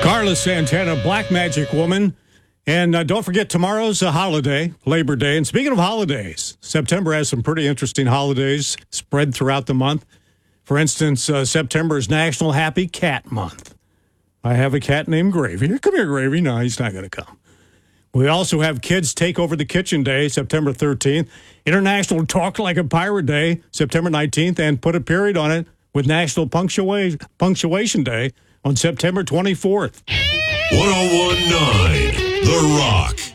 Carlos Santana, Black Magic Woman. And don't forget, tomorrow's a holiday, Labor Day. And speaking of holidays, September has some pretty interesting holidays spread throughout the month. For instance, September is National Happy Cat Month. I have a cat named Gravy. Come here, Gravy. No, he's not going to come. We also have Kids Take Over the Kitchen Day, September 13th. International Talk Like a Pirate Day, September 19th. And put a period on it with National Punctuation Day on September 24th. 101.9 The Rock.